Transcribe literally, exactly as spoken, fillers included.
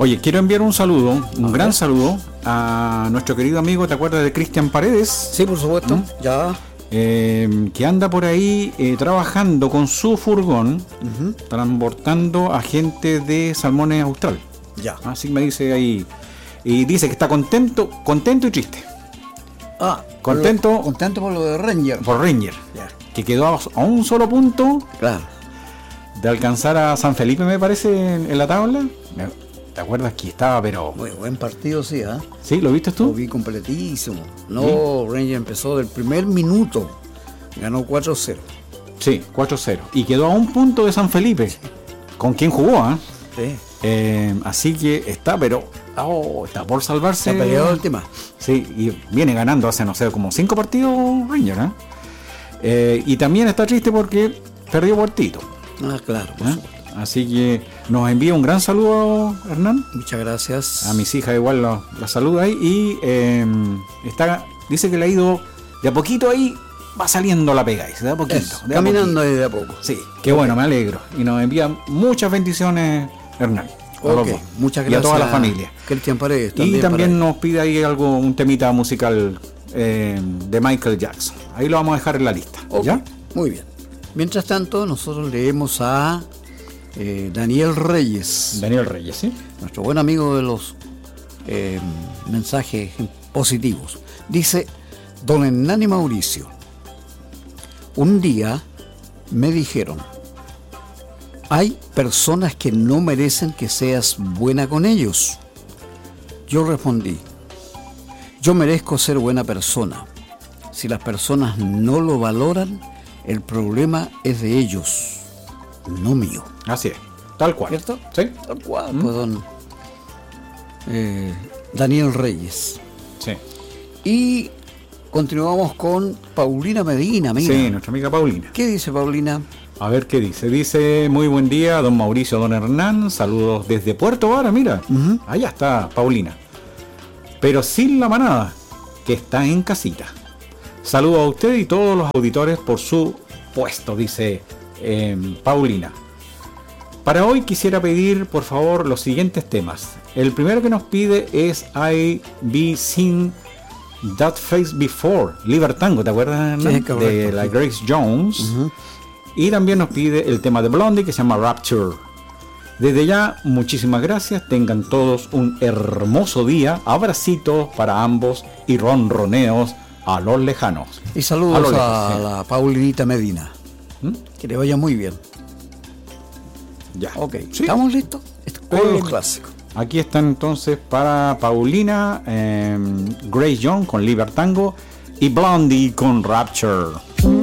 Oye, quiero enviar un saludo, un A gran ver. saludo a nuestro querido amigo, ¿te acuerdas de Cristian Paredes? Sí, por supuesto. ¿Mm? Ya. Eh, que anda por ahí eh, trabajando con su furgón, Ujú. transportando a gente de Salmones Austral. Ya. Así me dice ahí. Y dice que está contento, contento y triste. Ah, Contento. por lo- contento por lo de Ranger. Por Ranger, Ya. que quedó a, a un solo punto Claro. de alcanzar a San Felipe, me parece, en, en la tabla. ¿Te acuerdas que estaba, pero... Muy buen partido, sí, ¿ah? ¿Sí? ¿Lo viste Lo tú? vi completísimo. No, Ranger empezó del primer minuto. Ganó cuatro cero. Sí, cuatro cero. Y quedó a un punto de San Felipe. ¿Con quién jugó, ah? Sí. Eh, así que está, pero... Oh, está por salvarse. Se ha peleado el tema. Sí, y viene ganando hace, no sé, como cinco partidos Ranger, ¿eh? Eh, y también está triste porque perdió Puertito. Ah, claro, por ¿eh? supuesto. Así que nos envía un gran saludo, Hernán. Muchas gracias. A mis hijas igual la, la saluda ahí. Y eh, está, dice que le ha ido de a poquito ahí, va saliendo la pega, dice, de a poquito. Eso, de a caminando ahí de a poco. Sí, qué bueno, me alegro. Y nos envía muchas bendiciones, Hernán. A los Ok, dos. muchas Y gracias. a toda la familia. Cristian Paredes. Y también para- nos pide ahí algo, un temita musical eh, de Michael Jackson. Ahí lo vamos a dejar en la lista. Ok, ¿Ya? muy bien. Mientras tanto, nosotros leemos a eh, Daniel Reyes, Daniel Reyes, ¿sí? nuestro buen amigo de los eh, mensajes positivos. Dice: Don Hernán y Mauricio, un día me dijeron, hay personas que no merecen que seas buena con ellos. Yo respondí, yo merezco ser buena persona. Si las personas no lo valoran, el problema es de ellos, no mío. Así es, tal cual. ¿Cierto? Sí, Tal cual, pues, don eh, Daniel Reyes. sí. Y continuamos con Paulina Medina. Mira, Sí, nuestra amiga Paulina. ¿qué dice Paulina? A ver qué dice. Dice, muy buen día, don Mauricio, don Hernán. Saludos desde Puerto Vara, mira. Ujú. Allá está Paulina. Pero sin la manada, que está en casita. Saludo a usted y todos los auditores por su puesto, dice eh, Paulina. Para hoy quisiera pedir, por favor, los siguientes temas. El primero que nos pide es I Be Seen That Face Before, Libertango, ¿te acuerdas, Hernán? Sí, correcto, de la sí. Grace Jones. Ujú. Y también nos pide el tema de Blondie que se llama Rapture. Desde ya, muchísimas gracias. Tengan todos un hermoso día. Abracitos para ambos y ronroneos a los lejanos. Y saludos A a, lo lejos, sí. la Paulinita Medina. ¿Mm? Que le vaya muy bien. Ya. Ok, Sí. ¿estamos listos? Con Eh, los clásicos. Aquí están entonces para Paulina, eh, Grace Young con Libertango y Blondie con Rapture.